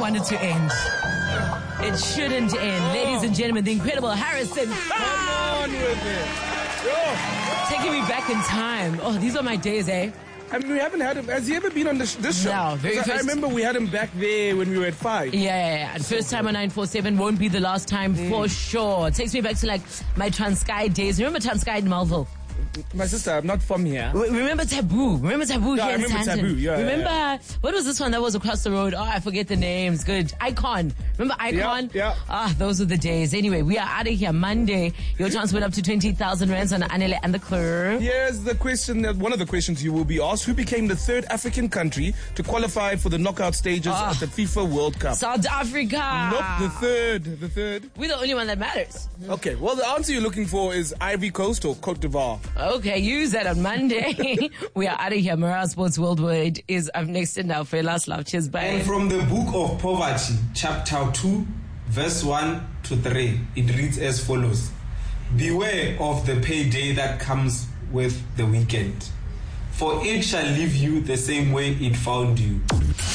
want it to end. It shouldn't end. Ladies and gentlemen, the incredible Harrison. Come on with it. Taking me back in time. Oh, these are my days, eh? I mean, we haven't had him. Has he ever been on this show? No, very first. I remember we had him back there when we were at 5. Yeah. And first time on 947 won't be the last time for sure. It takes me back to like my Transkei days. Remember Transkei in Melville? My sister, I'm not from here. Remember Taboo? Remember Taboo Yeah, I here in remember Sandton? Taboo, yeah. Remember, what was this one that was across the road? Oh, I forget the names. Good. Icon. Remember Icon? Yeah. Ah, those were the days. Anyway, we are out of here Monday. Your chance went up to 20,000 rands on Anele and the Crew. Here's the question, one of the questions you will be asked. Who became the third African country to qualify for the knockout stages at the FIFA World Cup? South Africa. Nope, the third. We're the only one that matters. Okay, well, the answer you're looking for is Ivory Coast or Cote d'Ivoire. Okay, use that on Monday. We are out of here. Morale Sports Worldwide is up next and now for your last love. Cheers, bye. And from the Book of Poverty, chapter 2, verse 1 to 3, it reads as follows. Beware of the payday that comes with the weekend, for it shall leave you the same way it found you.